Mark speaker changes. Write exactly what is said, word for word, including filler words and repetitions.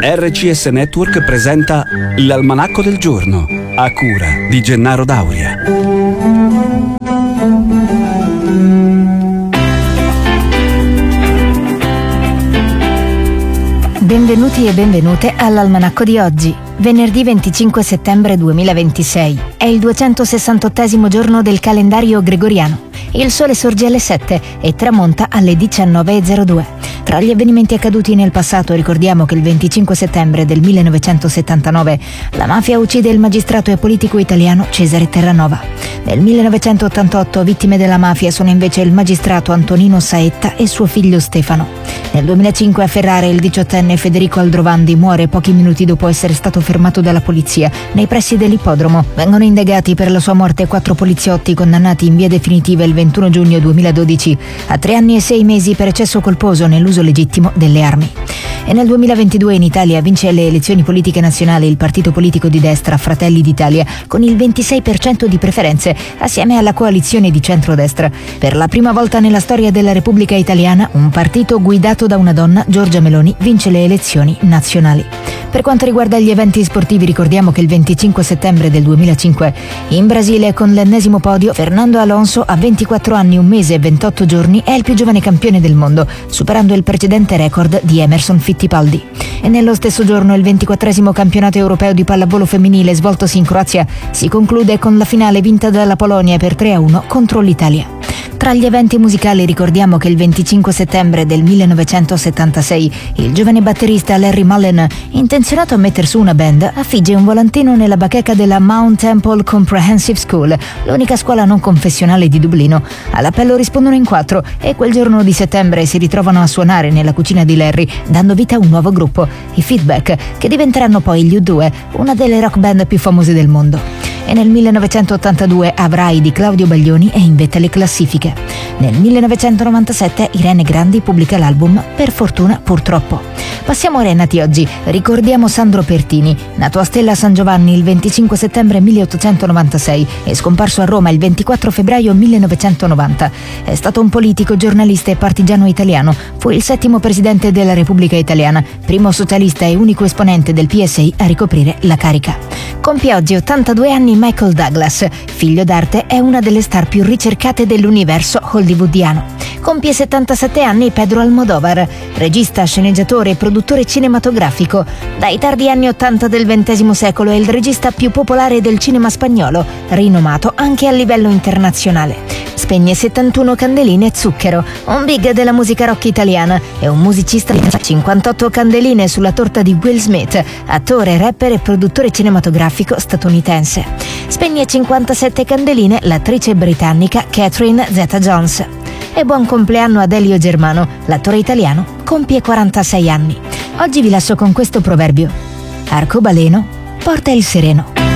Speaker 1: R C S Network presenta l'Almanacco del Giorno, a cura di Gennaro Dauria.
Speaker 2: Benvenuti e benvenute all'Almanacco di oggi, venerdì venticinque settembre duemilaventisei. È il duecentosessantottesimo giorno del calendario gregoriano. Il sole sorge alle sette e tramonta alle diciannove e zero due. Tra gli avvenimenti accaduti nel passato ricordiamo che il venticinque settembre del millenovecentosettantanove la mafia uccide il magistrato e politico italiano Cesare Terranova. Nel millenovecentottantotto vittime della mafia sono invece il magistrato Antonino Saetta e suo figlio Stefano. Nel duemilacinque a Ferrara il diciottenne Federico Aldrovandi muore pochi minuti dopo essere stato fermato dalla polizia nei pressi dell'ippodromo. Vengono indagati per la sua morte quattro poliziotti condannati in via definitiva il ventuno giugno duemiladodici a tre anni e sei mesi per eccesso colposo nell'uso legittimo delle armi. E nel duemilaventidue in Italia vince le elezioni politiche nazionali il partito politico di destra Fratelli d'Italia con il ventisei per cento di preferenze assieme alla coalizione di centrodestra. Per la prima volta nella storia della Repubblica Italiana un partito guidato da una donna, Giorgia Meloni, vince le elezioni nazionali. Per quanto riguarda gli eventi sportivi ricordiamo che il venticinque settembre del duemilacinque in Brasile con l'ennesimo podio Fernando Alonso a ventiquattro anni, un mese e ventotto giorni è il più giovane campione del mondo, superando il precedente record di Emerson Fittipaldi. E nello stesso giorno il ventiquattresimo campionato europeo di pallavolo femminile svoltosi in Croazia si conclude con la finale vinta dalla Polonia per tre a uno contro l'Italia. Tra gli eventi musicali ricordiamo che il venticinque settembre del millenovecentosettantasei il giovane batterista Larry Mullen, intenzionato a metter su una band, affigge un volantino nella bacheca della Mount Temple Comprehensive School, l'unica scuola non confessionale di Dublino. All'appello rispondono in quattro e quel giorno di settembre si ritrovano a suonare nella cucina di Larry, dando vita a un nuovo gruppo, i Feedback, che diventeranno poi gli U due, una delle rock band più famose del mondo. E nel millenovecentottantadue Avrai di Claudio Baglioni è in vetta alle classifiche. Nel millenovecentonovantasette Irene Grandi pubblica l'album Per fortuna purtroppo. Passiamo ai renati oggi. Ricordiamo Sandro Pertini, nato a Stella San Giovanni il venticinque settembre milleottocentonovantasei e scomparso a Roma il ventiquattro febbraio millenovecentonovanta. È stato un politico, giornalista e partigiano italiano. Fu il settimo presidente della Repubblica Italiana, primo socialista e unico esponente del P S I a ricoprire la carica. Compie oggi ottantadue anni Michael Douglas, figlio d'arte, è una delle star più ricercate dell'universo hollywoodiano. Compie settantasette anni Pedro Almodóvar, regista, sceneggiatore e produttore cinematografico. Dai tardi anni ottanta del ventesimo secolo è il regista più popolare del cinema spagnolo, rinomato anche a livello internazionale. Spegne settantuno candeline zucchero, un big della musica rock italiana e un musicista di cinquantotto candeline sulla torta di Will Smith, attore, rapper e produttore cinematografico statunitense. Spegne cinquantasette candeline l'attrice britannica Catherine Zeta-Jones. E buon compleanno ad Elio Germano, l'attore italiano, compie quarantasei anni. Oggi vi lascio con questo proverbio: arcobaleno porta il sereno.